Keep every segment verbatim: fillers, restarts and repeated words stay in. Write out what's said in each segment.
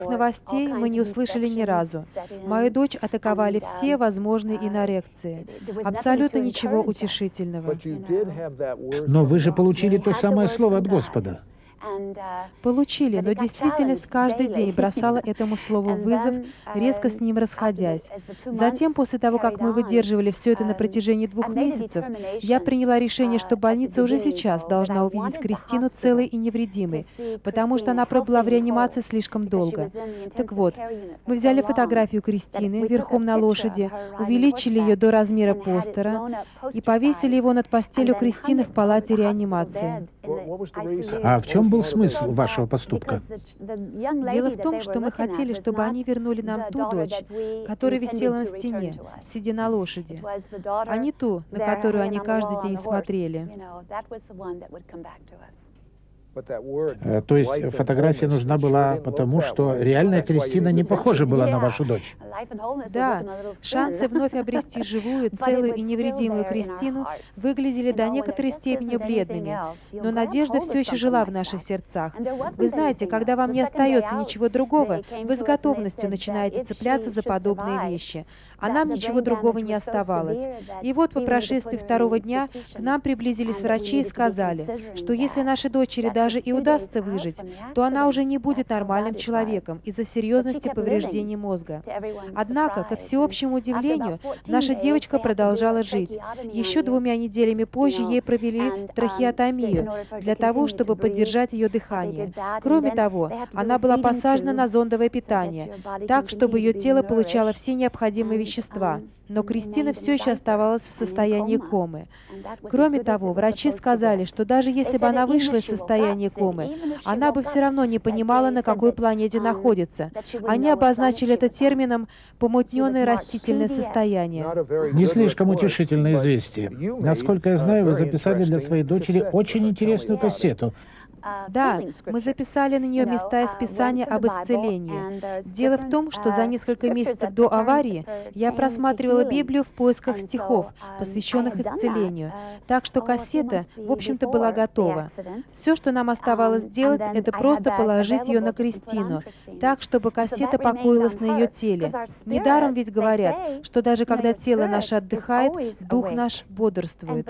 Новостей мы не услышали ни разу. Мою дочь атаковали все возможные инорекции. Абсолютно ничего утешительного. Но вы же получили то самое слово от Господа. Получили, но действительность каждый день бросала этому слову вызов, резко с ним расходясь. Затем, после того, как мы выдерживали все это на протяжении двух месяцев, я приняла решение, что больница уже сейчас должна увидеть Кристину целой и невредимой, потому что она пробыла в реанимации слишком долго. Так вот, мы взяли фотографию Кристины верхом на лошади, увеличили ее до размера постера и повесили его над постелью Кристины в палате реанимации. А в чем был смысл вашего поступка? Дело в том, что мы хотели, чтобы они вернули нам ту дочь, которая висела на стене, сидя на лошади, а не ту, на которую они каждый день смотрели. Э, То есть фотография нужна была потому, что реальная Кристина не похожа была на вашу дочь. Да, шансы вновь обрести живую, целую и невредимую Кристину выглядели до некоторой степени бледными, но надежда все еще жила в наших сердцах. Вы знаете, когда вам не остается ничего другого, вы с готовностью начинаете цепляться за подобные вещи, а нам ничего другого не оставалось. И вот по прошествии второго дня к нам приблизились врачи и сказали, что если нашей дочери даже и удастся выжить, то она уже не будет нормальным человеком из-за серьезности повреждений мозга. Однако, ко всеобщему удивлению, наша девочка продолжала жить. Еще двумя неделями позже ей провели трахеотомию для того, чтобы поддержать ее дыхание. Кроме того, она была посажена на зондовое питание, так, чтобы ее тело получало все необходимые вещества. Но Кристина все еще оставалась в состоянии комы. Кроме того, врачи сказали, что даже если бы она вышла из состояния комы, она бы все равно не понимала, на какой планете находится. Они обозначили это термином «помутненное растительное состояние». Не слишком утешительное известие. Насколько я знаю, вы записали для своей дочери очень интересную кассету. Да, мы записали на нее места из Писания об исцелении. Дело в том, что за несколько месяцев до аварии я просматривала Библию в поисках стихов, посвященных исцелению. Так что кассета, в общем-то, была готова. Все, что нам оставалось сделать, это просто положить ее на Кристину, так, чтобы кассета покоилась на ее теле. Недаром ведь говорят, что даже когда тело наше отдыхает, дух наш бодрствует.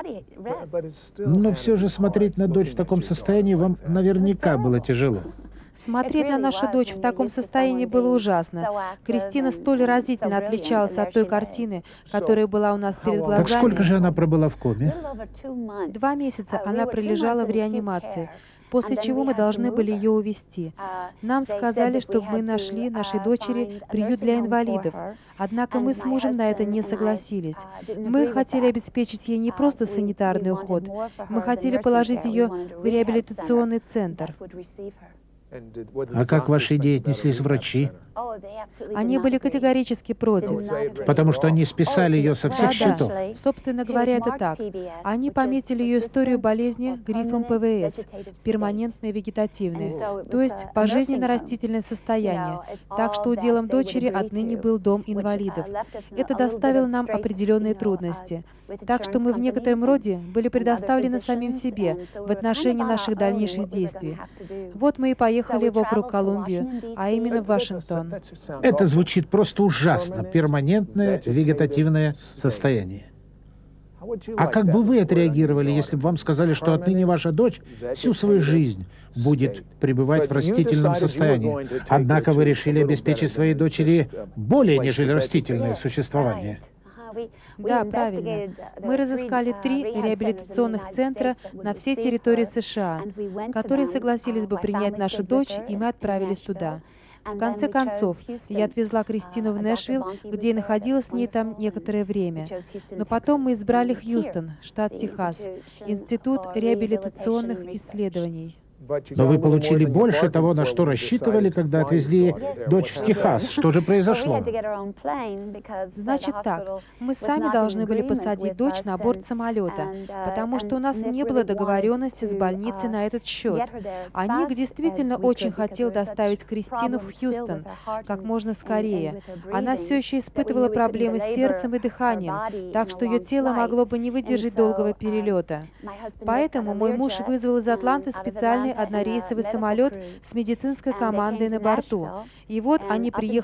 Но все же смотреть на дочь в таком состоянии вам наверняка было тяжело. Смотреть на нашу дочь в таком состоянии было ужасно. Кристина столь разительно отличалась от той картины, которая была у нас перед глазами. Так сколько же она пробыла в коме? Два месяца она пролежала в реанимации, после чего мы должны были ее увезти. Нам сказали, чтобы мы нашли нашей дочери приют для инвалидов, однако мы с мужем на это не согласились. Мы хотели обеспечить ей не просто санитарный уход, мы хотели положить ее в реабилитационный центр. А как к вашей идее отнеслись врачи? Они были категорически против. Потому что они списали ее со всех Да, счетов. да. Собственно говоря, это так. Они пометили ее историю болезни грифом П В С, перманентное вегетативное, то есть пожизненно-растительное состояние, так что уделом дочери отныне был дом инвалидов. Это доставило нам определенные трудности. Так что мы в некотором роде были предоставлены самим себе в отношении наших дальнейших действий. Вот мы и поехали в округ Колумбию, а именно в Вашингтон. Это звучит просто ужасно. Перманентное вегетативное состояние. А как бы вы отреагировали, если бы вам сказали, что отныне ваша дочь всю свою жизнь будет пребывать в растительном состоянии, однако вы решили обеспечить своей дочери более нежели растительное существование? Да, правильно. Мы разыскали три реабилитационных центра на всей территории США, которые согласились бы принять нашу дочь, и мы отправились туда. В конце концов, я отвезла Кристину в Нэшвилл, где и находилась с ней там некоторое время. Но потом мы избрали Хьюстон, штат Техас, Институт реабилитационных исследований. Но вы получили больше того, на что рассчитывали, когда отвезли дочь в Техас. Что же произошло? Значит так, мы сами должны были посадить дочь на борт самолета, потому что у нас не было договоренности с больницей на этот счет. А Ник действительно очень хотел доставить Кристину в Хьюстон как можно скорее. Она все еще испытывала проблемы с сердцем и дыханием, так что ее тело могло бы не выдержать долгого перелета. Поэтому мой муж вызвал из Атланты специальный однорейсовый самолет с медицинской командой на борту. И вот они приехали